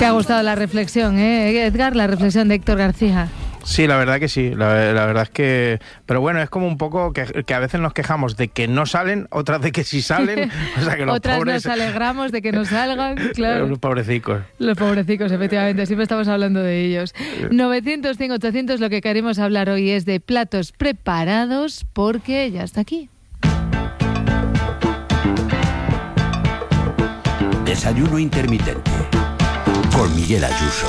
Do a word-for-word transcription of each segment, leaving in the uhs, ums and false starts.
Te ha gustado la reflexión, ¿eh, Edgar? La reflexión de Héctor García. Sí, la verdad que sí, la, la verdad es que... Pero bueno, es como un poco que, que a veces nos quejamos de que no salen, otras de que sí salen, o sea que los otras pobres... nos alegramos de que no salgan, claro. Los pobrecicos. Los pobrecicos, efectivamente, siempre estamos hablando de ellos. novecientos, cien, ochocientos, lo que queremos hablar hoy es de platos preparados, porque ya está aquí. Desayuno intermitente con Miguel Ayuso.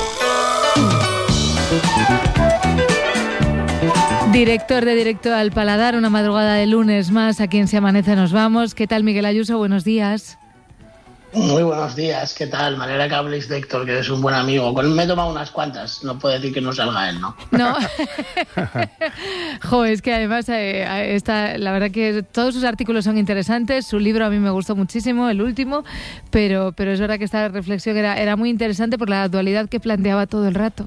Director de Directo al Paladar, una madrugada de lunes más, aquí en Se Amanece Nos Vamos. ¿Qué tal, Miguel Ayuso? Buenos días. Muy buenos días, ¿qué tal? Me alegra que habléis de Héctor, que es un buen amigo. Con él me he tomado unas cuantas, no puedo decir que no salga él, ¿no? No. Jo, es que además eh, está, la verdad que todos sus artículos son interesantes, su libro a mí me gustó muchísimo, el último, pero, pero es verdad que esta reflexión era, era muy interesante por la dualidad que planteaba todo el rato.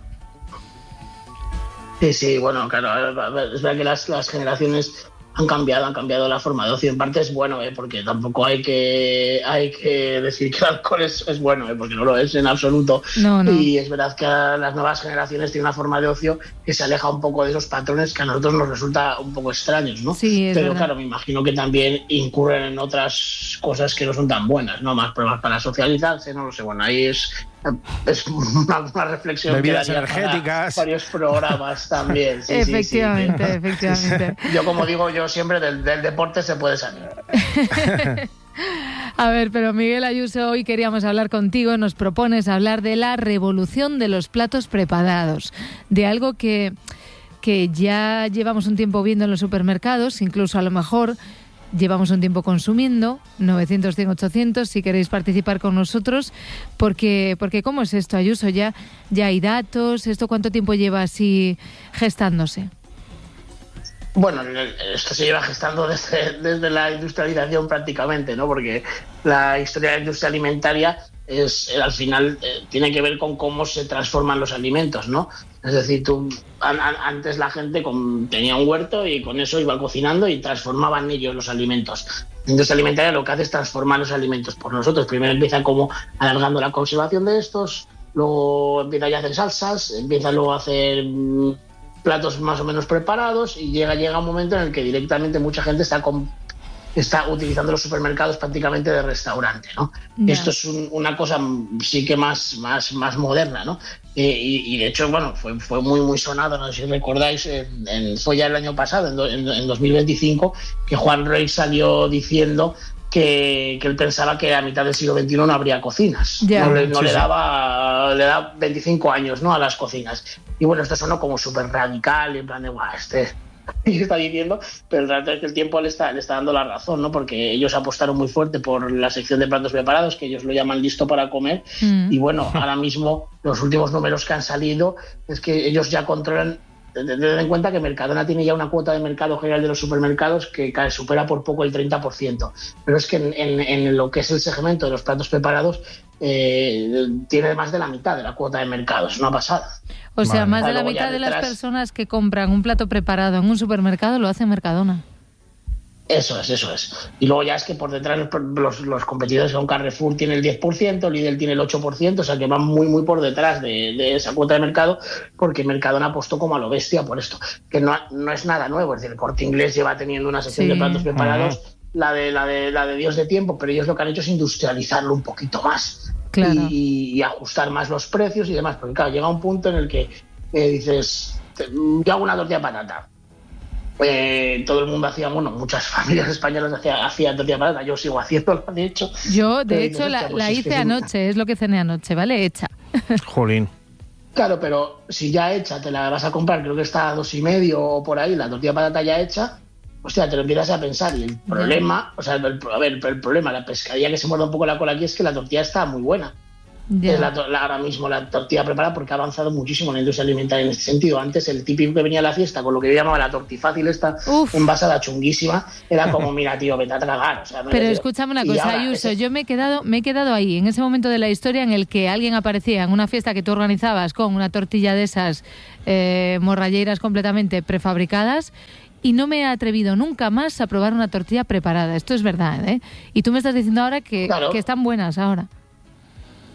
Sí, sí, bueno, claro, es verdad que las, las generaciones han cambiado, han cambiado la forma de ocio. En parte es bueno, ¿eh? Porque tampoco hay que hay que decir que el alcohol es, es bueno, ¿eh? Porque no lo es en absoluto. No, no. Y es verdad que las nuevas generaciones tienen una forma de ocio que se aleja un poco de esos patrones que a nosotros nos resulta un poco extraños, ¿no? Sí, es Pero verdad. claro, me imagino que también incurren en otras cosas que no son tan buenas, ¿no? Más pruebas para socializarse, no lo sé. Bueno, ahí es... Es una, una reflexión. Bebidas que daría energéticas. para varios programas también. Sí, efectivamente, sí, sí. efectivamente. Yo, como digo yo siempre, del, del deporte se puede salir. A ver, pero Miguel Ayuso, hoy queríamos hablar contigo, nos propones hablar de la revolución de los platos preparados, de algo que, que ya llevamos un tiempo viendo en los supermercados, incluso a lo mejor llevamos un tiempo consumiendo. Novecientos, cien, ochocientos, si queréis participar con nosotros, porque, porque ¿cómo es esto, Ayuso? ¿Ya, ya hay datos? ¿Esto cuánto tiempo lleva así gestándose? Bueno, esto se lleva gestando desde, desde la industrialización prácticamente, ¿no? Porque la historia de la industria alimentaria es, al final eh, tiene que ver con cómo se transforman los alimentos, ¿no? Es decir, tú an, an, antes la gente con, tenía un huerto y con eso iba cocinando y transformaban ellos los alimentos. La industria alimentaria lo que hace es transformar los alimentos por nosotros. Primero empieza como alargando la conservación de estos, luego empieza ya a hacer salsas, empieza luego a hacer mmm, platos más o menos preparados y llega, llega un momento en el que directamente mucha gente está con... está utilizando los supermercados prácticamente de restaurante, ¿no? Yeah. Esto es un, una cosa sí que más, más, más moderna, ¿no? Eh, y, y de hecho, bueno, fue, fue muy, muy sonado, no sé si recordáis, en, en, fue ya el año pasado, en, do, en, en dos mil veinticinco, que Juan Rey salió diciendo que, que él pensaba que a mitad del siglo veintiuno no habría cocinas. Yeah. No, le, no sí, le daba le da veinticinco años, ¿no?, a las cocinas. Y bueno, esto sonó como súper radical, en plan de, guau, este... y está diciendo, pero el rato es que el tiempo le está, le está dando la razón, ¿no? Porque ellos apostaron muy fuerte por la sección de platos preparados, que ellos lo llaman listo para comer, mm. y bueno, ahora mismo los últimos números que han salido es que ellos ya controlan. Tened en cuenta que Mercadona tiene ya una cuota de mercado general de los supermercados que supera por poco el treinta por ciento, pero es que en, en, en lo que es el segmento de los platos preparados eh, tiene más de la mitad de la cuota de mercado, es una pasada. O sea, más de la mitad de las personas que compran un plato preparado en un supermercado lo hacen Mercadona. Eso es, eso es. Y luego ya es que por detrás los, los, los competidores con Carrefour tiene el diez por ciento, Lidl tiene el ocho por ciento, o sea que van muy muy por detrás de, de esa cuota de mercado, porque Mercadona apostó como a lo bestia por esto, que no, no es nada nuevo, es decir, el Corte Inglés lleva teniendo una sección sí. de platos preparados, uh-huh. la, de, la, de, la de Dios de tiempo, pero ellos lo que han hecho es industrializarlo un poquito más, claro. y, y ajustar más los precios y demás, porque claro, llega un punto en el que eh, dices, yo hago una tortilla de patata. Eh, todo el mundo hacía, bueno, muchas familias españolas hacían hacía tortilla de patata, yo sigo haciendo, de hecho. Yo, de hecho, dices, la, pues la hice anoche, es lo que cené anoche, ¿vale? Hecha. Jolín. Claro, pero si ya hecha, te la vas a comprar, creo que está a dos y medio o por ahí, la tortilla de patata ya hecha, hostia, te lo empiezas a pensar y el problema, o sea, el, a ver, el problema, la pescadilla que se muerde un poco la cola aquí es que la tortilla está muy buena. Yeah. Es la, la, ahora mismo la tortilla preparada porque ha avanzado muchísimo en la industria alimentaria en este sentido. Antes el típico que venía a la fiesta con lo que yo llamaba la tortifácil esta Uf. envasada chunguísima era como, mira tío, vete a tragar, o sea, pero refiero. Escúchame una cosa, Ayuso, ese... yo me he quedado me he quedado ahí en ese momento de la historia en el que alguien aparecía en una fiesta que tú organizabas con una tortilla de esas eh, morralleiras completamente prefabricadas y no me he atrevido nunca más a probar una tortilla preparada. Esto es verdad, ¿eh? Y tú me estás diciendo ahora que, claro. que están buenas ahora.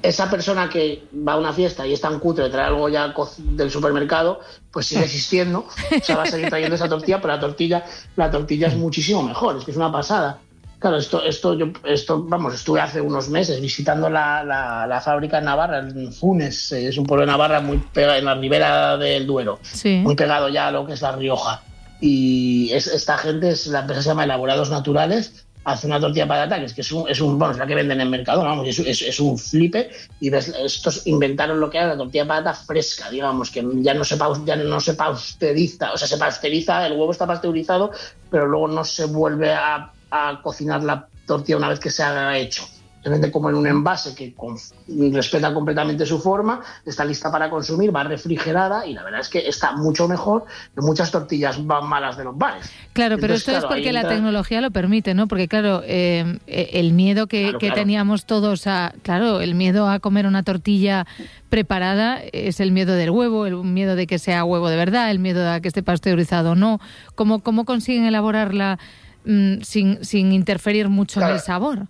esa persona que va a una fiesta y es tan cutre, trae algo ya del supermercado, pues sigue existiendo, o sea, va a seguir trayendo esa tortilla, pero la tortilla, la tortilla es muchísimo mejor, es que es una pasada. Claro, esto, esto, yo, esto, vamos, estuve hace unos meses visitando la, la, la fábrica en Navarra, en Funes, es un pueblo de Navarra muy pegado, en la ribera del Duero, sí. muy pegado ya a lo que es La Rioja. Y es, esta gente, es, la empresa se llama Elaborados Naturales, hace una tortilla de patata, que es que es un, es un bueno, es la que venden en el mercado, vamos, es, es, es un flipe, y ves, estos inventaron lo que era la tortilla de patata fresca, digamos, que ya no se, ya no se pasteuriza, o sea, se pasteuriza, el huevo está pasteurizado, pero luego no se vuelve a a cocinar la tortilla una vez que se ha hecho. Se vende como en un envase que con, respeta completamente su forma, está lista para consumir, va refrigerada y la verdad es que está mucho mejor que muchas tortillas van malas de los bares. Claro, pero Entonces, esto claro, es porque entra... la tecnología lo permite, ¿no? Porque claro, eh, el miedo que, claro, que claro. teníamos todos a, claro, el miedo a comer una tortilla preparada es el miedo del huevo, el miedo de que sea huevo de verdad, el miedo a que esté pasteurizado o no. ¿Cómo, cómo consiguen elaborarla Sin, sin interferir mucho claro. en el sabor?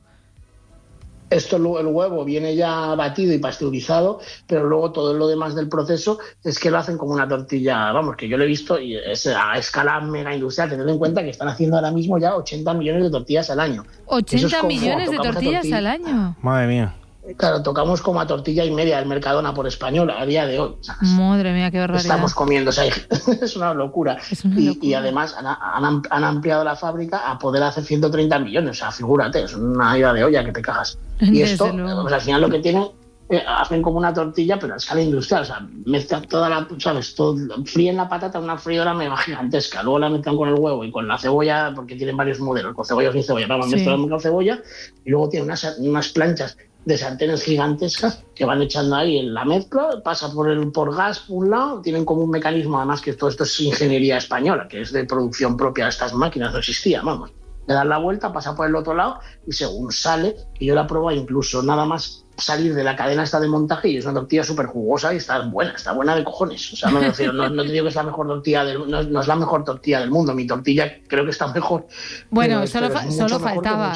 Esto, el huevo viene ya batido y pasteurizado, pero luego todo lo demás del proceso es que lo hacen como una tortilla, vamos, que yo lo he visto y es a escala mega industrial. Tened en cuenta que están haciendo ahora mismo ya ochenta millones de tortillas al año. ¿ochenta millones de tortillas tortilla. al año? Madre mía. Claro, tocamos como a tortilla y media del Mercadona por español a día de hoy. ¿Sabes? Madre mía, qué barbaridad. Estamos comiendo, o sea, es una locura. Es una y, locura. y además han, han, han ampliado la fábrica a poder hacer ciento treinta millones. O sea, figúrate, es una ida de olla que te cagas. Y Desde esto, pues, al final lo que tienen, eh, hacen como una tortilla, pero a escala industrial. O sea, mezclan toda la, ¿sabes? Todo, fríen la patata en una freidora mega gigantesca. Luego la mezclan con el huevo y con la cebolla, porque tienen varios modelos, con cebolla o sin cebolla. Vamos, sí. mezclan con cebolla y luego tienen unas, unas planchas de sartenes gigantescas que van echando ahí en la mezcla, pasa por el por gas por un lado, tienen como un mecanismo, además que todo esto es ingeniería española, que es de producción propia de estas máquinas, no existía, vamos. Le dan la vuelta, pasa por el otro lado y según sale, y yo la pruebo incluso nada más salir de la cadena esta de montaje y es una tortilla súper jugosa y está buena, está buena de cojones. O sea, no, me refiero, no, no te digo que es la mejor tortilla del no, no es la mejor tortilla del mundo, mi tortilla creo que está mejor. Bueno, pero, solo, pero fa- solo faltaba...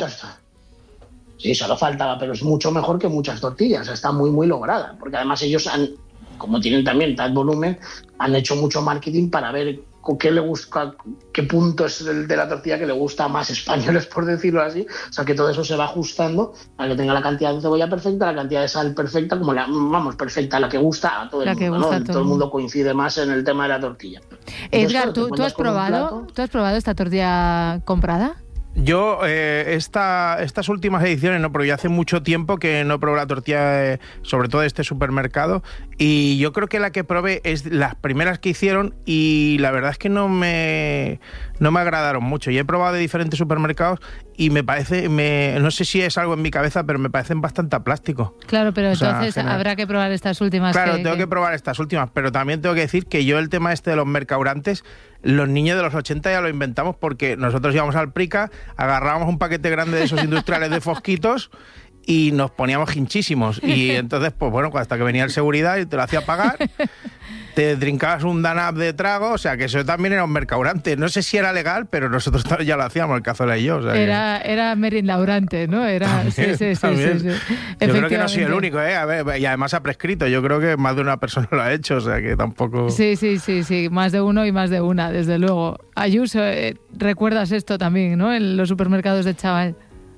Sí, solo faltaba, pero es mucho mejor que muchas tortillas, o sea, está muy, muy lograda, porque además ellos han, como tienen también tal volumen, han hecho mucho marketing para ver con qué le gusta, qué punto es el de la tortilla que le gusta a más españoles, por decirlo así, o sea, que todo eso se va ajustando a que tenga la cantidad de cebolla perfecta, la cantidad de sal perfecta, como la, vamos, perfecta, la que gusta a todo el mundo, ¿no? Todo, todo el mundo coincide más en el tema de la tortilla. Edgar, ¿tú, ¿tú has probado, ¿tú has probado esta tortilla comprada? Yo, eh, esta, estas últimas ediciones no, pero ya hace mucho tiempo que no probé la tortilla, eh, sobre todo de este supermercado, y yo creo que la que probé es las primeras que hicieron y la verdad es que no me, no me agradaron mucho. Y he probado de diferentes supermercados y me parece, me, no sé si es algo en mi cabeza, pero me parecen bastante a plástico. Claro, pero o entonces sea, habrá que probar estas últimas. Claro, que, tengo que... que probar estas últimas, pero también tengo que decir que yo el tema este de los mercaurantes, los niños de los ochenta ya lo inventamos porque nosotros íbamos al Prica, agarrábamos un paquete grande de esos industriales de fosquitos y nos poníamos hinchísimos. Y entonces, pues bueno, hasta que venía el seguridad y te lo hacía pagar, te trincabas un danab de trago, o sea que eso también era un mercaurante. No sé si era legal, pero nosotros ya lo hacíamos, el Cazola y yo. O sea era, que... era merindaurante, ¿no? Era, también, sí, sí, también. sí, sí, sí. Yo creo que no soy el único, ¿eh? A ver, y además ha prescrito. Yo creo que más de una persona lo ha hecho, o sea que tampoco... Sí, sí, sí, sí, más de uno y más de una, desde luego. Ayuso, eh, ¿recuerdas esto también, no? En los supermercados de Chaval.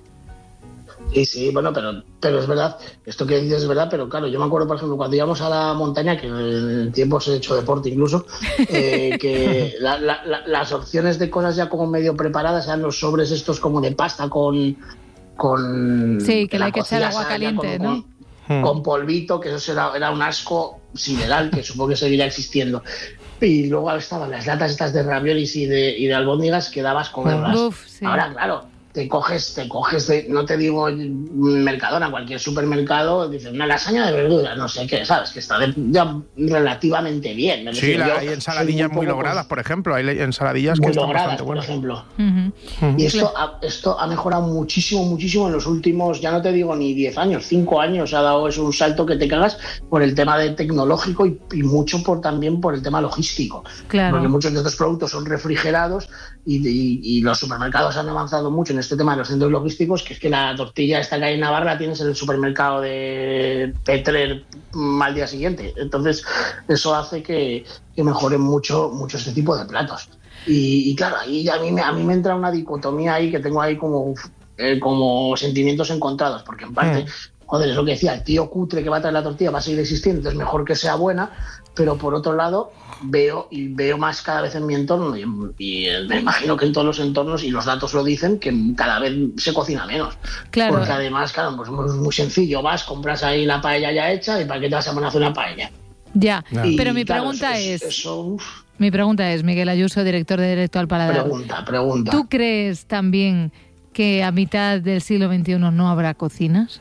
Sí, sí, bueno, pero, pero es verdad, esto que dices es verdad, pero claro, yo me acuerdo, por ejemplo, cuando íbamos a la montaña, que en el tiempo se ha hecho deporte incluso, eh, que la, la, la, las opciones de cosas ya como medio preparadas eran los sobres estos como de pasta con... con sí, que le hay que echar agua caliente, con, ¿no? Con, con polvito, que eso era, era un asco sideral, que supongo que seguirá existiendo. Y luego estaban las latas estas de raviolis y de, y de albóndigas que dabas comerlas. Uf, sí. Ahora, claro... te coges, te coges de, no te digo Mercadona, cualquier supermercado, dices una lasaña de verduras, no sé qué, ¿sabes? Que está de, ya relativamente bien. Me sí, la, yo, hay ensaladillas muy, muy logradas, por ejemplo, hay ensaladillas muy que están logradas, bastante buenas. por ejemplo. Uh-huh. Y esto ha, esto ha mejorado muchísimo, muchísimo en los últimos, ya no te digo ni diez años, cinco años ha dado eso un salto que te cagas por el tema de tecnológico y, y mucho por también por el tema logístico. Claro. Porque muchos de estos productos son refrigerados y, y, y los supermercados han avanzado mucho en este tema de los centros logísticos, que es que la tortilla esta que hay en Navarra la tienes en el supermercado de Petrer al día siguiente. Entonces eso hace que, que mejoren mucho, mucho este tipo de platos. Y, y claro, ahí a mí, me, a mí me entra una dicotomía ahí que tengo ahí como, eh, como sentimientos encontrados, porque en parte... Mm. Joder, es lo que decía, el tío cutre que va a traer la tortilla va a seguir existiendo, entonces mejor que sea buena, pero por otro lado veo y veo más cada vez en mi entorno y, y me imagino que en todos los entornos, y los datos lo dicen, que cada vez se cocina menos. Claro. Porque además, claro, pues es muy sencillo, vas, compras ahí la paella ya hecha y ¿para qué te vas a poner a hacer una paella? Ya, y, pero mi claro, pregunta eso, es... Eso, mi pregunta es, Miguel Ayuso, director de Directo al Paladar. Pregunta, pregunta. ¿Tú crees también que a mitad del siglo veintiuno no habrá cocinas?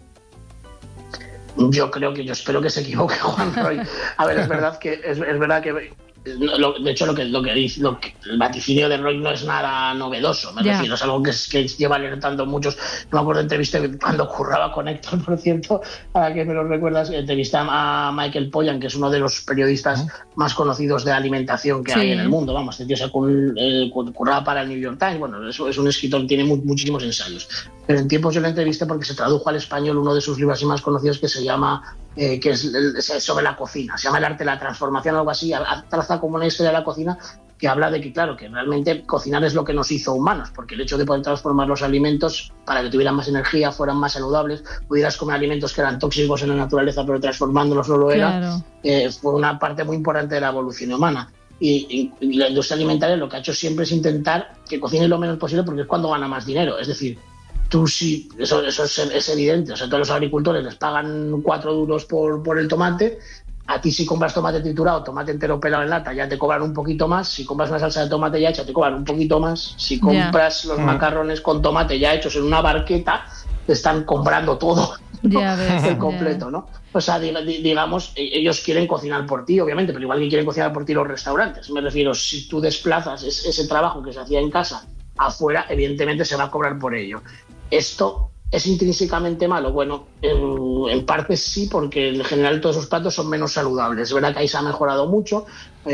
Yo creo que, yo espero que se equivoque Juan Roy. A ver, es verdad que es, es verdad que lo, de hecho lo que lo que dice lo que, el vaticinio de Roy no es nada novedoso, me yeah. refiero, es algo que, es, que lleva alertando muchos. No me acuerdo de entrevista cuando curraba con Héctor, por cierto, a que me lo recuerdas, entrevisté a Michael Pollan, que es uno de los periodistas ¿Eh? más conocidos de alimentación que sí. hay en el mundo. Vamos, este tío se eh, curraba para el New York Times, bueno, es, es un escritor, tiene mu- muchísimos ensayos. Pero en tiempos yo lo entrevisté porque se tradujo al español uno de sus libros así más conocidos que se llama, eh, que es, es sobre la cocina, se llama El arte de la transformación, algo así, traza como una historia de la cocina que habla de que, claro, que realmente cocinar es lo que nos hizo humanos, porque el hecho de poder transformar los alimentos para que tuvieran más energía, fueran más saludables, pudieras comer alimentos que eran tóxicos en la naturaleza, pero transformándolos no lo era, claro. eh, fue una parte muy importante de la evolución humana. Y, y, y la industria alimentaria lo que ha hecho siempre es intentar que cocines lo menos posible porque es cuando gana más dinero, es decir, tú sí, eso, eso es, es evidente, o sea, todos los agricultores les pagan cuatro duros por, por el tomate. A ti si compras tomate triturado, tomate entero pelado en lata, ya te cobran un poquito más. Si compras una salsa de tomate ya hecha, te cobran un poquito más. Si compras yeah. los macarrones con tomate ya hechos en una barqueta, te están comprando todo, ¿no? yeah, ves, el completo, yeah. ¿no? O sea, digamos, ellos quieren cocinar por ti, obviamente, pero igual que quieren cocinar por ti los restaurantes. Me refiero, si tú desplazas ese trabajo que se hacía en casa afuera, evidentemente se va a cobrar por ello. Esto... ¿Es intrínsecamente malo? Bueno, en, en parte sí, porque en general todos esos platos son menos saludables. Es verdad que ahí se ha mejorado mucho.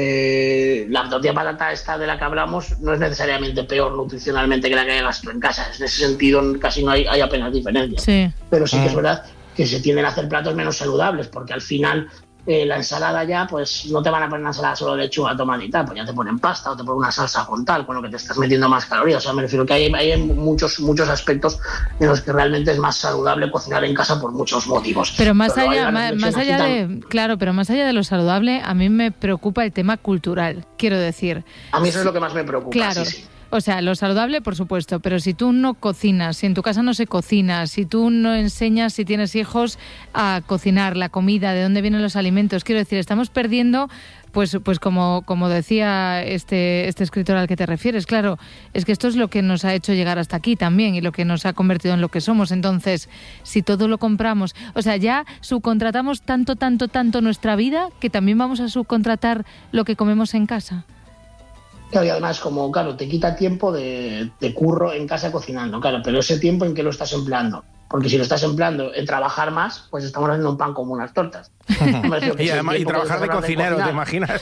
Eh, la tortilla patata esta de la que hablamos no es necesariamente peor nutricionalmente que la que hay gasto en casa. En ese sentido casi no hay, hay apenas diferencia. Sí. Pero sí que es verdad que se tienden a hacer platos menos saludables, porque al final... Eh, la ensalada ya, pues no te van a poner una ensalada solo de lechuga, tomate y tal, pues ya te ponen pasta o te ponen una salsa con tal, con lo que te estás metiendo más calorías. O sea, me refiero que hay, hay muchos, muchos aspectos en los que realmente es más saludable cocinar en casa por muchos motivos. Pero más pero allá, más, más allá de, claro, pero más allá de lo saludable, a mí me preocupa el tema cultural, quiero decir. A mí eso es lo que más me preocupa, claro. sí, sí. O sea, lo saludable, por supuesto, pero si tú no cocinas, si en tu casa no se cocina, si tú no enseñas, si tienes hijos, a cocinar la comida, de dónde vienen los alimentos, quiero decir, estamos perdiendo, pues pues como, como decía este, este escritor al que te refieres, claro, es que esto es lo que nos ha hecho llegar hasta aquí también y lo que nos ha convertido en lo que somos. Entonces, si todo lo compramos, o sea, ya subcontratamos tanto, tanto, tanto nuestra vida que también vamos a subcontratar lo que comemos en casa. Claro, y además, como, claro, te quita tiempo de, de curro en casa cocinando, claro, pero ese tiempo en que lo estás empleando. Porque si lo estás empleando en trabajar más, pues estamos haciendo un pan como unas tortas. y además, y trabajar de cocinero, de ¿te imaginas?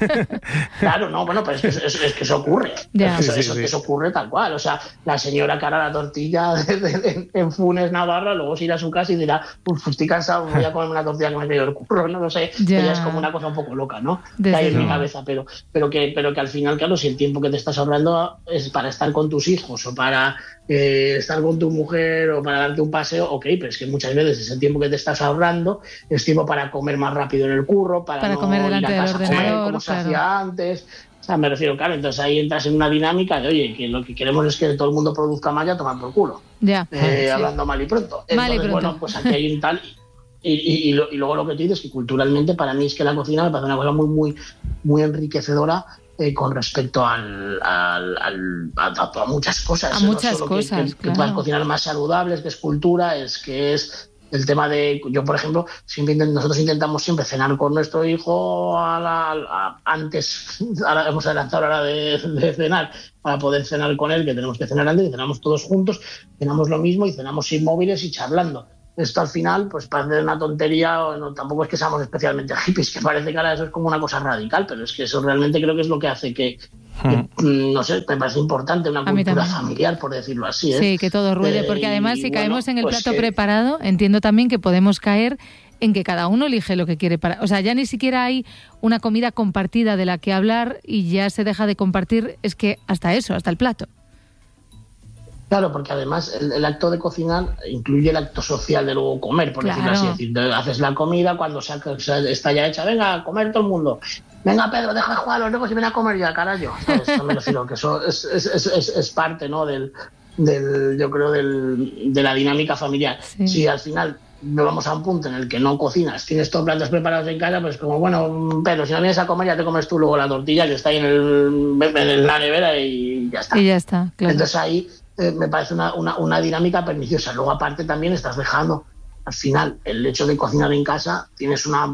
Claro, no, bueno, pero es que, es, es que eso ocurre. Yeah. Eso, sí, eso, sí. eso ocurre tal cual. O sea, la señora que hará la tortilla de, de, de, en Funes, Navarra, luego se irá a su casa y dirá, pues estoy cansado, voy a comerme una tortilla que me ha caído el curro, no lo sé. Yeah. Ella es como una cosa un poco loca, ¿no? Que hay en mi cabeza, pero, pero, que, pero que al final, claro, si el tiempo que te estás ahorrando es para estar con tus hijos o para eh, estar con tu mujer o para darte un paseo, ok, pero es que muchas veces ese tiempo que te estás ahorrando es tiempo para comer más rápido en el curro, para, para no comer ir a casa del ordenador, a comer como se claro. hacía antes. O sea, me refiero, claro, entonces ahí entras en una dinámica de, oye, que lo que queremos es que todo el mundo produzca más y a tomar por culo. Ya. Eh, sí. Hablando mal y pronto. Entonces, mal y pronto. Bueno, pues aquí hay un tal... Y, y, y, lo, y luego lo que tú dices, que culturalmente para mí es que la cocina me parece una cosa muy, muy, muy enriquecedora eh, con respecto al, al, al, a, a, a muchas cosas. A muchas no solo cosas, que, que, claro. que puedas cocinar más saludables, que es cultura, es que es... El tema de, yo por ejemplo, siempre nosotros intentamos siempre cenar con nuestro hijo a la, a, antes, ahora hemos adelantado la hora de, de cenar, para poder cenar con él, que tenemos que cenar antes, y cenamos todos juntos, cenamos lo mismo y cenamos sin móviles y charlando. Esto al final, pues parece una tontería, o no, tampoco es que seamos especialmente hippies, que parece que ahora eso es como una cosa radical, pero es que eso realmente creo que es lo que hace que, que, no sé, me parece importante una cultura familiar, por decirlo así. ¿eh? Sí, que todo ruede, porque además si bueno, caemos en el pues plato que... preparado, entiendo también que podemos caer en que cada uno elige lo que quiere para... O sea, ya ni siquiera hay una comida compartida de la que hablar y ya se deja de compartir, es que hasta eso, hasta el plato. Claro, porque además el, el acto de cocinar incluye el acto social de luego comer, por claro. decirlo así. Es decir, haces la comida cuando saca, está ya hecha, venga, a comer todo el mundo. Venga, Pedro, deja de jugar a los negocios y ven a comer ya, carajo. ¿Sabes? Eso me refiero, que eso es, es, es, es, es parte, ¿no? Del, del, yo creo, del, de la dinámica familiar. Sí. Si al final nos vamos a un punto en el que no cocinas, tienes todos platos preparados en casa, pues como, bueno, Pedro, si no vienes a comer ya te comes tú luego la tortilla que está ahí en, el, en la nevera y ya está. Y ya está, claro. Entonces ahí eh, me parece una, una, una dinámica perniciosa. Luego aparte también estás dejando, al final, el hecho de cocinar en casa, tienes una...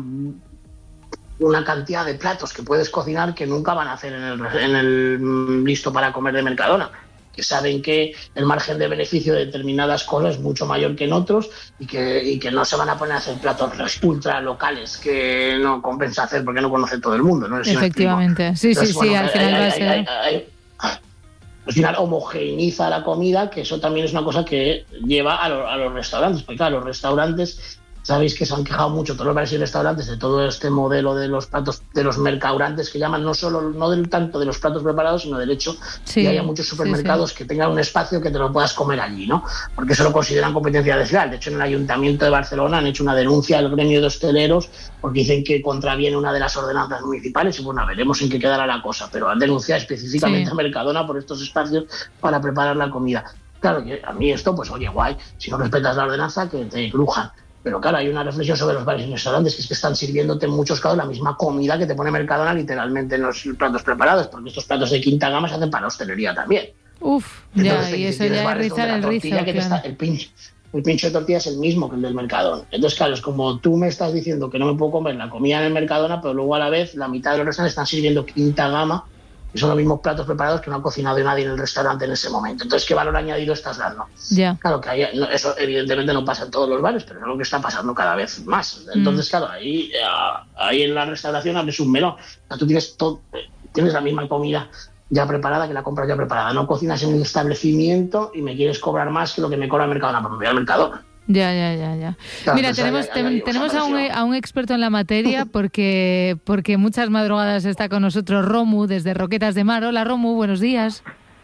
una cantidad de platos que puedes cocinar que nunca van a hacer en el, en el listo para comer de Mercadona, que saben que el margen de beneficio de determinadas cosas es mucho mayor que en otros y que, y que no se van a poner a hacer platos ultra locales que no compensa hacer porque no conoce todo el mundo, ¿no? Efectivamente, sí, Entonces, sí, bueno, sí, al final hay, va a ser... Hay, hay, hay, al final homogeneiza la comida, que eso también es una cosa que lleva a, lo, a los restaurantes, porque claro, los restaurantes... Sabéis que se han quejado mucho todos los bares y restaurantes de todo este modelo de los platos, de los mercaurantes que llaman, no solo no del tanto de los platos preparados, sino del hecho sí, que haya muchos supermercados sí, sí. que tengan un espacio que te lo puedas comer allí, ¿no? Porque eso lo consideran competencia desleal. De hecho, en el Ayuntamiento de Barcelona han hecho una denuncia al gremio de hosteleros porque dicen que contraviene una de las ordenanzas municipales y bueno, veremos en qué quedará la cosa, pero han denunciado específicamente sí. a Mercadona por estos espacios para preparar la comida. Claro, a mí esto, pues oye, guay, si no respetas la ordenanza, que te crujan. Pero claro, hay una reflexión sobre los bares y restaurantes, que es que están sirviéndote en muchos casos la misma comida que te pone Mercadona literalmente en los platos preparados, porque estos platos de quinta gama se hacen para hostelería también. Uf, Entonces, ya, y eso ya es rizar el rizo, claro. está, el, pincho, el pincho de tortilla es el mismo que el del Mercadona. Entonces, claro, es como tú me estás diciendo que no me puedo comer la comida en el Mercadona, pero luego a la vez la mitad de los restaurantes están sirviendo quinta gama, y son los mismos platos preparados que no ha cocinado nadie en el restaurante en ese momento. Entonces, ¿qué valor añadido estás dando? Yeah. Claro que hay, no, eso evidentemente no pasa en todos los bares, pero es lo que está pasando cada vez más. Entonces, mm. claro, ahí, ahí en la restauración abres un melón. O sea, tú tienes, todo, tienes la misma comida ya preparada que la compras ya preparada. No cocinas en un establecimiento y me quieres cobrar más que lo que me cobra el Mercadona, porque me voy al Mercadona. Ya, ya, ya, ya. Claro, Mira, tenemos, hay, hay, hay, tenemos a, un, a un experto en la materia porque, porque muchas madrugadas está con nosotros Romu desde Roquetas de Mar. Hola Romu, buenos días.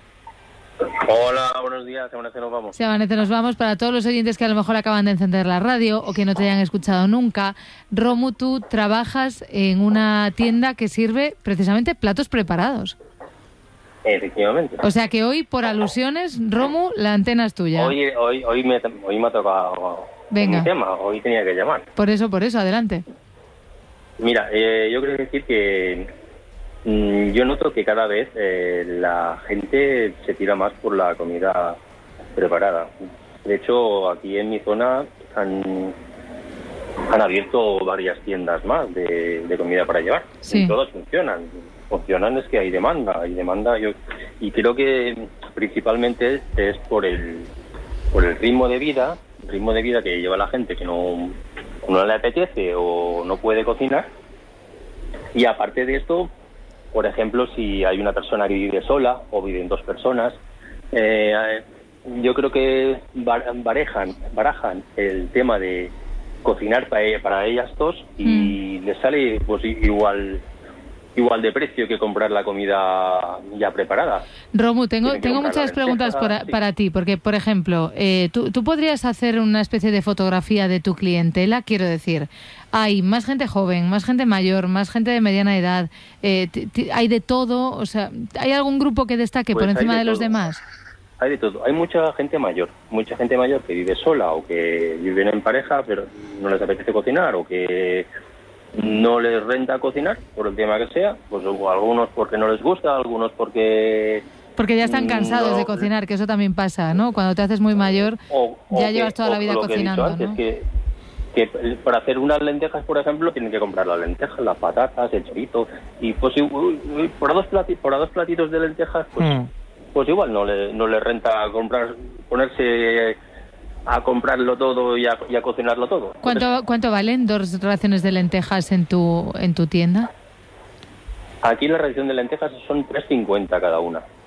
Hola, buenos días. Se amanece, nos vamos. Se amanece, nos vamos. Para todos los oyentes que a lo mejor acaban de encender la radio o que no te hayan escuchado nunca, Romu, tú trabajas en una tienda que sirve precisamente platos preparados. Efectivamente. O sea que hoy, por alusiones, Romu, la antena es tuya. Hoy, hoy, hoy, me, hoy me ha tocado Venga. mi tema, hoy tenía que llamar. Por eso, por eso, adelante. Mira, eh, yo quiero decir que mmm, yo noto que cada vez eh, la gente se tira más por la comida preparada. De hecho, aquí en mi zona han, han abierto varias tiendas más de, de comida para llevar. Sí. Y todas funcionan. Funcionan es que hay demanda, hay demanda yo y creo que principalmente es por el por el ritmo de vida, el ritmo de vida que lleva la gente que no, no le apetece o no puede cocinar. Y aparte de esto, por ejemplo, si hay una persona que vive sola o viven dos personas, eh, yo creo que barajan, barajan el tema de cocinar para, para ellas dos y mm. les sale pues igual igual de precio que comprar la comida ya preparada. Romu, tengo tengo muchas preguntas para, sí. para ti, porque, por ejemplo, eh, ¿tú, tú podrías hacer una especie de fotografía de tu clientela, quiero decir, hay más gente joven, más gente mayor, más gente de mediana edad, eh, t- t- hay de todo, o sea, ¿hay algún grupo que destaque pues por encima de, de los demás? Hay de todo, hay mucha gente mayor, mucha gente mayor que vive sola o que viven en pareja, pero no les apetece cocinar o que no les renta cocinar, por el tema que sea, pues algunos porque no les gusta, algunos porque... Porque ya están cansados no, de cocinar, que eso también pasa, ¿no? Cuando te haces muy mayor, o, o ya que, llevas toda la vida cocinando, antes, ¿no? Que, que para hacer unas lentejas, por ejemplo, tienen que comprar las lentejas, las patatas, el chorito, y pues por a dos platitos, por a dos platitos de lentejas, pues, mm. pues igual no le, no le renta comprar, ponerse... a comprarlo todo y a, y a cocinarlo todo. ¿Cuánto, ¿Cuánto valen dos raciones de lentejas en tu en tu tienda? Aquí la ración de lentejas son tres cincuenta cada una.